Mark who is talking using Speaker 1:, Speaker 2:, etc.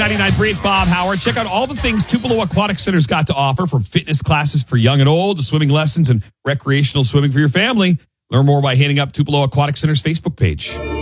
Speaker 1: 99.3. It's Bob Howard. Check out all the things Tupelo Aquatic Center's got to offer, from fitness classes for young and old to swimming lessons and recreational swimming for your family. Learn more by hitting up Tupelo Aquatic Center's Facebook page.